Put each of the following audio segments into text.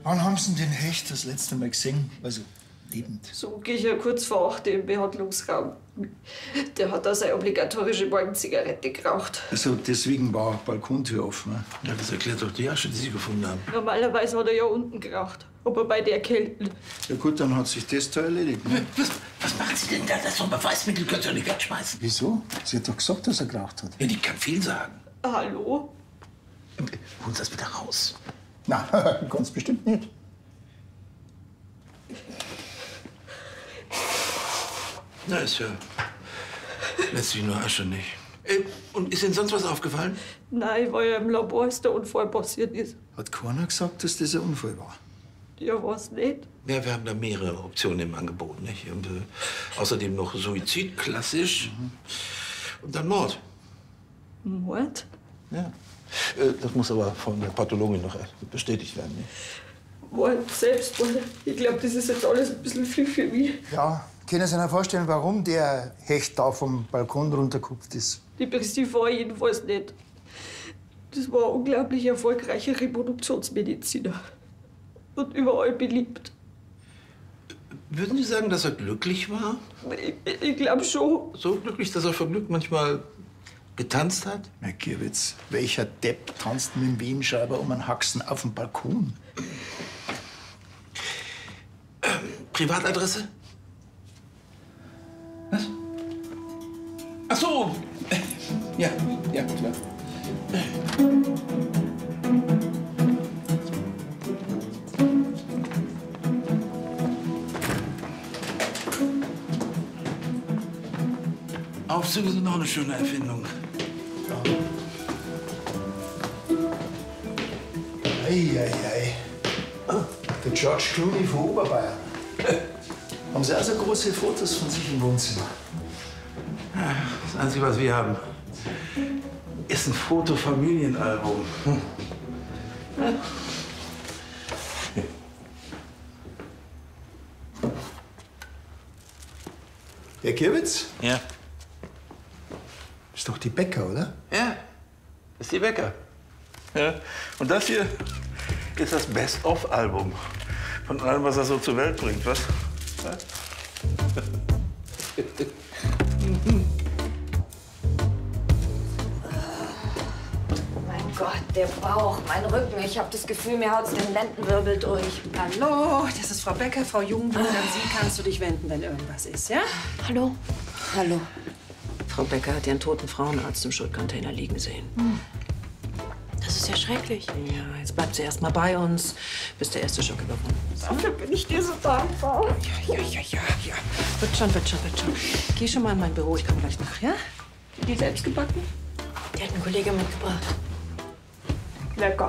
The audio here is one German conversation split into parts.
Wann haben Sie den Hecht das letzte Mal gesehen? Also lebend. So gehe ich ja kurz vor 8 im Behandlungsraum. Der hat da seine obligatorische Morgenzigarette geraucht. Also deswegen war auch Balkontür offen. Ne? Ja, das erklärt doch die Asche, die Sie gefunden haben. Normalerweise hat er ja unten geraucht. Aber bei der Kälte. Ja gut, dann hat sich das da erledigt. Ne? Was machen Sie denn da? Das ist doch Beweismittel, können Sie doch nicht wegschmeißen. Wieso? Sie hat doch gesagt, dass er geraucht hat. Ja, die kann viel sagen. Hallo? Holen Sie das bitte raus. Na, ganz bestimmt nicht. Na, ist ja letztlich nur Asche, nicht? Und ist Ihnen sonst was aufgefallen? Nein, weil ja im Labor, als der Unfall passiert ist. Hat keiner gesagt, dass das ein Unfall war? Ja, was nicht? Ja, wir haben da mehrere Optionen im Angebot, nicht? Und außerdem noch Suizid, klassisch. Und dann Mord. Mord? Ja. Das muss aber von der Pathologin noch bestätigt werden, nicht? Mord, Selbstmord. Ich glaube, das ist jetzt alles ein bisschen viel für mich. Ja, können Sie sich vorstellen, warum der Hecht da vom Balkon runtergekupft ist? Depressiv war er jedenfalls nicht. Das war ein unglaublich erfolgreicher Reproduktionsmediziner. Und überall beliebt. Würden Sie sagen, dass er glücklich war? Ich glaube schon. So glücklich, dass er vor Glück manchmal getanzt hat? Herr Gierwitz, welcher Depp tanzt mit dem Wiehenschreiber um einen Haxen auf dem Balkon? Privatadresse? Was? Ach so. Ja, klar. Aufzüge sind auch eine schöne Erfindung. Eieiei. Der George Clooney von Oberbayern. Haben Sie also große Fotos von sich im Wohnzimmer? Das Einzige, was wir haben, ist ein Fotofamilienalbum. Herr Gierwitz? Ja. Ist doch die Bäcker, oder? Ja, das ist die Bäcker. Ja. Und das hier ist das Best-of-Album von allem, was er so zur Welt bringt, was? Ja? Mein Gott, der Bauch, mein Rücken. Ich habe das Gefühl, mir haut's den Lendenwirbel durch. Hallo, das ist Frau Becker, Frau Jungblut. An Sie kannst du dich wenden, wenn irgendwas ist, ja? Hallo? Hallo. Frau Becker hat ihren toten Frauenarzt im Schuttcontainer liegen sehen. Das ist ja schrecklich. Ja, jetzt bleibt sie erst mal bei uns, bis der erste Schock überwunden ist. Dafür bin ich dir so dankbar. Ja. Wird schon. Geh schon mal in mein Büro, ich komme gleich nach, ja? Die selbst gebacken? Die hat ein Kollege mitgebracht. Lecker.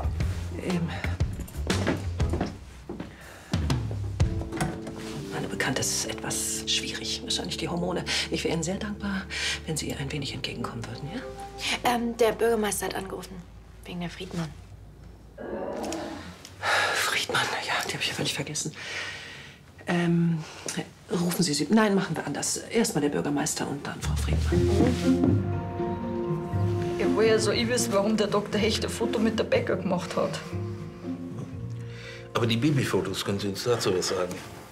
Meine Bekannte ist etwas schwierig, wahrscheinlich die Hormone. Ich wäre Ihnen sehr dankbar, wenn Sie ihr ein wenig entgegenkommen würden, ja? Der Bürgermeister hat angerufen. Wegen der Friedmann. Friedmann, ja, die habe ich ja völlig vergessen. Rufen Sie sie. Nein, machen wir anders. Erst mal der Bürgermeister und dann Frau Friedmann. Ja, woher soll ich wissen, warum der Dr. Hecht ein Foto mit der Bäcker gemacht hat? Aber die Babyfotos, können Sie uns dazu was sagen?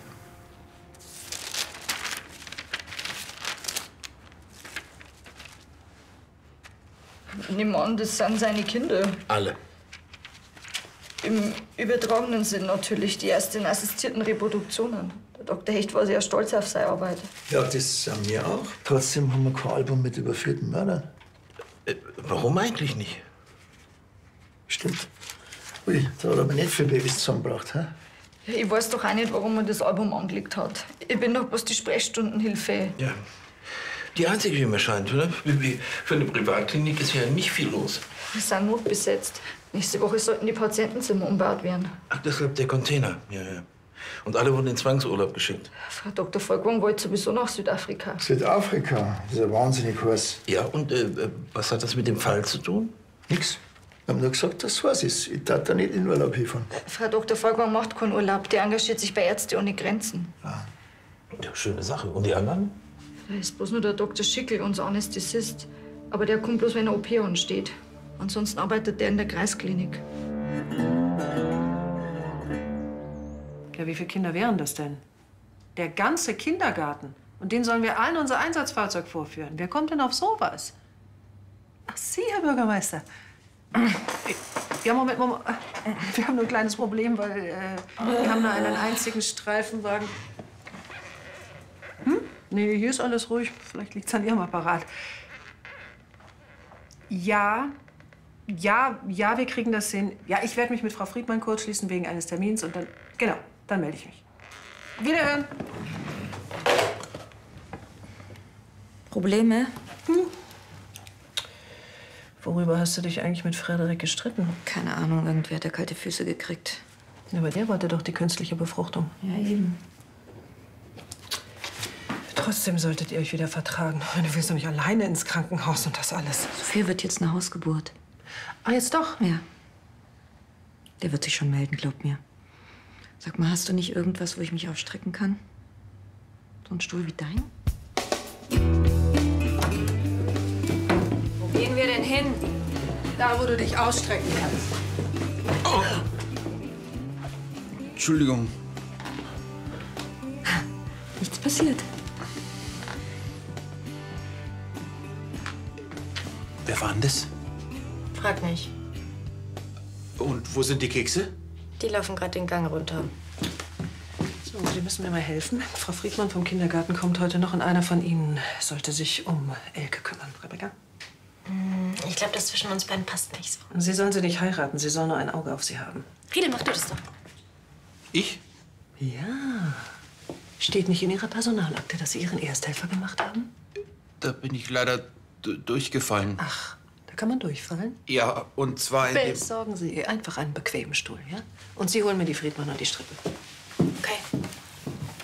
Ich nehme an, das sind seine Kinder. Alle. Im übertragenen Sinn natürlich, die ersten assistierten Reproduktionen. Der Dr. Hecht war sehr stolz auf seine Arbeit. Ja, das sind wir auch. Trotzdem haben wir kein Album mit überführten Mördern. Warum eigentlich nicht? Stimmt. Ui, da hat aber nicht viel Babys zusammengebracht, hä? Ja, ich weiß doch auch nicht, warum man das Album angelegt hat. Ich bin doch bloß die Sprechstundenhilfe. Ja. Die einzige, wie mir scheint, oder? Für eine Privatklinik ist ja nicht viel los. Wir sind notbesetzt. Nächste Woche sollten die Patientenzimmer umgebaut werden. Ach, deshalb der Container. Ja. Und alle wurden in Zwangsurlaub geschickt. Frau Dr. Volkwang wollte sowieso nach Südafrika. Südafrika, das ist ja wahnsinnig heiß. Ja, und was hat das mit dem Fall zu tun? Nix. Wir haben nur gesagt, dass es heiß ist. Ich darf da nicht in Urlaub hinfahren. Frau Dr. Volkwang macht keinen Urlaub. Der engagiert sich bei Ärzte ohne Grenzen. Ja, schöne Sache. Und die anderen? Da ist bloß nur der Dr. Schickel, unser Anästhesist. Aber der kommt bloß, wenn eine OP ansteht. Ansonsten arbeitet der in der Kreisklinik. Ja, wie viele Kinder wären das denn? Der ganze Kindergarten. Und den sollen wir allen unser Einsatzfahrzeug vorführen. Wer kommt denn auf sowas? Ach, Sie, Herr Bürgermeister. Ja, Moment. Wir haben nur ein kleines Problem, weil wir haben nur einen einzigen Streifenwagen. Nee, hier ist alles ruhig. Vielleicht liegt's an Ihrem Apparat. Ja, wir kriegen das hin. Ja, ich werde mich mit Frau Friedmann kurz schließen wegen eines Termins und dann, genau, dann melde ich mich. Wiederhören. Probleme? Worüber hast du dich eigentlich mit Frederik gestritten? Keine Ahnung, irgendwer hat kalte Füße gekriegt. Ja, aber der wollte doch die künstliche Befruchtung. Ja, eben. Trotzdem solltet ihr euch wieder vertragen. Du willst nämlich alleine ins Krankenhaus und das alles. Sophia wird jetzt eine Hausgeburt. Ah, jetzt doch? Ja. Der wird sich schon melden, glaub mir. Sag mal, hast du nicht irgendwas, wo ich mich aufstrecken kann? So ein Stuhl wie dein? Wo gehen wir denn hin? Da, wo du dich ausstrecken kannst. Oh. Entschuldigung. Nichts passiert. Wer war denn das? Frag nicht. Und wo sind die Kekse? Die laufen gerade den Gang runter. So, Sie müssen mir mal helfen. Frau Friedmann vom Kindergarten kommt heute noch und einer von Ihnen sollte sich um Elke kümmern. Rebecca? Ich glaube, das zwischen uns beiden passt nicht so. Sie sollen sie nicht heiraten. Sie sollen nur ein Auge auf sie haben. Riedel, mach du das doch. Ich? Ja. Steht nicht in Ihrer Personalakte, dass Sie Ihren Ersthelfer gemacht haben? Da bin ich leider durchgefallen. Ach, da kann man durchfallen? Ja, und zwar in dem... Besorgen Sie einfach einen bequemen Stuhl, ja? Und Sie holen mir die Friedmann und die Strippe.